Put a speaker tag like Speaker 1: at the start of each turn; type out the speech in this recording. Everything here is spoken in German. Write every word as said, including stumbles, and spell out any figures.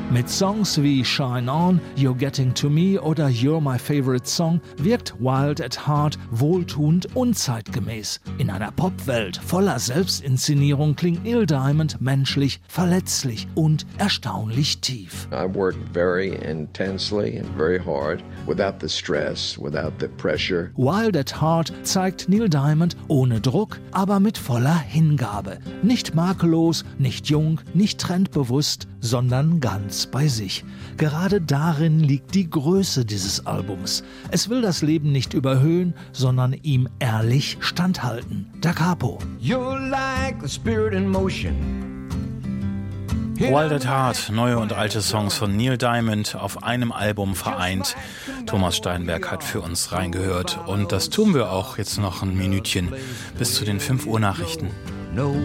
Speaker 1: Mit Songs wie Shine On, You're Getting to Me oder You're My Favorite Song wirkt Wild at Heart wohltuend und zeitgemäß. In einer Popwelt voller Selbstinszenierung klingt Neil Diamond menschlich, verletzlich und erstaunlich tief.
Speaker 2: I worked very intensely and very hard, without the stress, without the pressure.
Speaker 1: Wild at Heart zeigt Neil Diamond ohne Druck, aber mit voller Hingabe. Nicht makellos, nicht jung, nicht trendbewusst, sondern ganz bei sich. Gerade darin liegt die Größe dieses Albums. Es will das Leben nicht überhöhen, sondern ihm ehrlich standhalten. Da Capo.
Speaker 3: You're like the spirit in motion.
Speaker 4: Wild at Heart, neue und alte Songs von Neil Diamond auf einem Album vereint. Thomas Steinberg hat für uns reingehört und das tun wir auch jetzt noch ein Minütchen bis zu den fünf Uhr Nachrichten.
Speaker 3: No